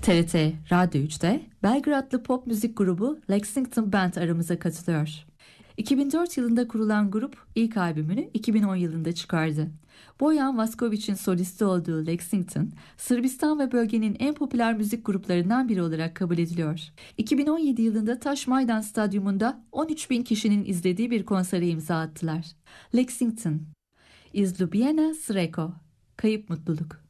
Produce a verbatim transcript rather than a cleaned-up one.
T R T Radyo üçte Belgradlı pop müzik grubu Lexington Band aramıza katılıyor. iki bin dört yılında kurulan grup ilk albümünü iki bin on yılında çıkardı. Bojan Vazković'in solisti olduğu Lexington, Sırbistan ve bölgenin en popüler müzik gruplarından biri olarak kabul ediliyor. iki bin on yedi yılında Taş Maydan Stadyumunda on üç bin kişinin izlediği bir konsere imza attılar. Lexington, Izlubljena Srećo, Kayıp Mutluluk.